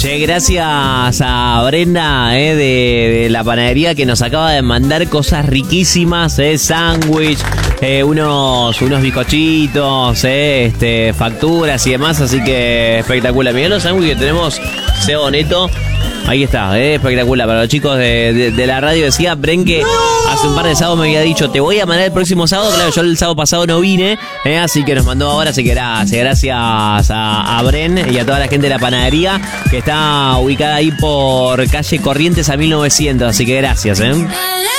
Che, gracias a Brenda de la panadería que nos acaba de mandar cosas riquísimas, sándwich, unos bizcochitos, facturas y demás, así que espectacular. Mirá los sándwiches que tenemos, cebo neto. Ahí está, espectacular. Para los chicos de la radio decía Bren que hace un par de sábados me había dicho, te voy a mandar el próximo sábado. Claro, yo el sábado pasado no vine, así que nos mandó ahora. Así que gracias a Bren y a toda la gente de la panadería que está ubicada ahí por calle Corrientes a 1900. Así que gracias,